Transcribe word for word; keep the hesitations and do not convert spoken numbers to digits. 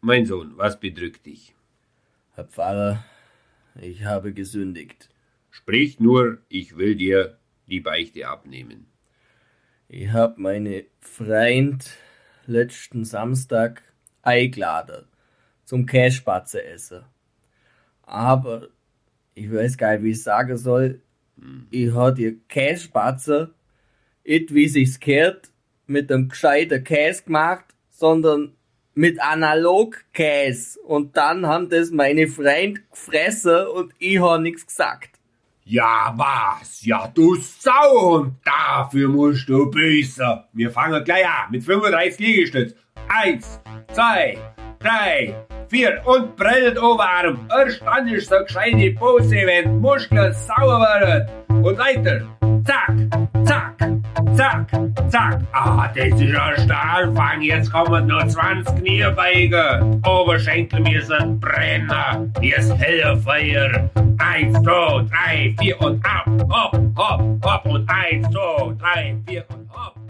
Mein Sohn, was bedrückt dich? Herr Pfarrer, ich habe gesündigt. Sprich nur, ich will dir die Beichte abnehmen. Ich hab meine Freund letzten Samstag eingeladen zum Käsespatze essen. Aber ich weiß gar nicht, wie ich sagen soll. Hm. Ich hab die Käsespatze nicht, wie sich's gehört, mit einem gescheiten Käse gemacht, sondern mit Analogkäse. Und dann haben das meine Freunde gefressen und ich hab nichts gesagt. Ja, was? Ja, du Sau! Und dafür musst du büßen. Wir fangen gleich an mit fünfunddreißig Liegestütz. Eins, zwei, drei, vier und brellt Oberarm. Erst dann ist so gescheite Pose, wenn die Muskeln sauer werden. Und weiter. Zack, zack, zack, zack. Ah, das ist ein Stahlfang. Jetzt kommen noch zwanzig Kniebeugen. Oberschenkel müssen brennen. Jetzt helle Feuer. Eins, zwei, drei, vier und ab. Hopp, hopp, hopp. Und eins, zwei, drei, vier und hopp.